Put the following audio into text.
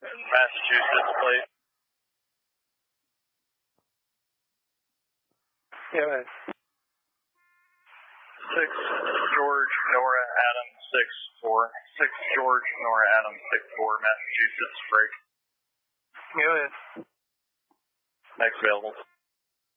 Massachusetts plate. Yeah, man. 6 George Nora Adam 6-4. 6 George Nora Adam 6-4, Massachusetts break. Yeah, man. Next available.